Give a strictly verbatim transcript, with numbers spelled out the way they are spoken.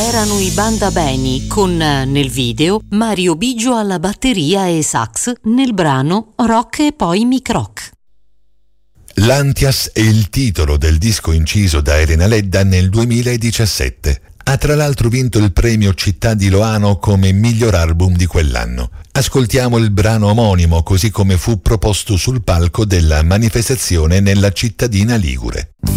Erano i Banda Beni con, nel video, Mario Biggio alla batteria e sax nel brano Rock e poi Mic Rock. L'Antias è il titolo del disco inciso da Elena Ledda nel duemiladiciassette. Ha tra l'altro vinto il premio Città di Loano come miglior album di quell'anno. Ascoltiamo il brano omonimo così come fu proposto sul palco della manifestazione nella cittadina ligure.